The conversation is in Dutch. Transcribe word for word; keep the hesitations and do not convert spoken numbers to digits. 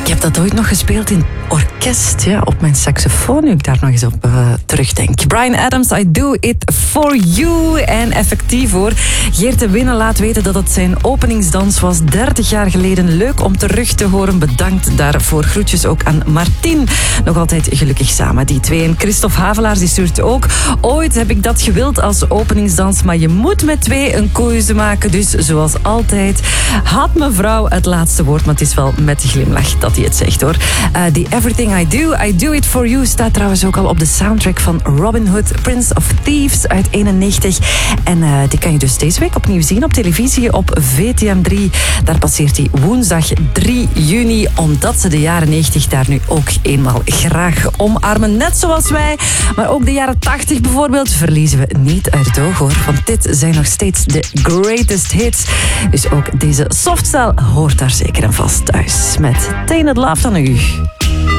Ik heb dat ooit nog gespeeld in orkest, ja, op mijn saxofoon, nu ik daar nog eens op uh, terugdenk. Bryan Adams, I Do It For You. En effectief hoor, Geert de Winne laat weten dat het zijn openingsdans was dertig jaar geleden. Leuk om terug te horen, bedankt daarvoor. Groetjes ook aan Martin, nog altijd gelukkig samen, die twee. En Christophe Havelaars die stuurt ook: ooit heb ik dat gewild als openingsdans, maar je moet met twee een keuze maken. Dus zoals altijd had mevrouw het laatste woord, maar het is wel met de glimlach dat hij het zegt hoor. Uh, die Everything I Do, I Do It For You staat trouwens ook al op de soundtrack van Robin Hood, Prince of Thieves uit eenennegentig. En uh, die kan je dus deze week opnieuw zien op televisie op V T M drie. Daar passeert hij woensdag drie juni, omdat ze de jaren negentig daar nu ook eenmaal graag omarmen. Net zoals wij, maar ook de jaren tachtig bijvoorbeeld verliezen we niet uit het oog hoor. Want dit zijn nog steeds de greatest hits. Dus ook deze softstyle hoort daar zeker en vast thuis. Met Tainted Love van u.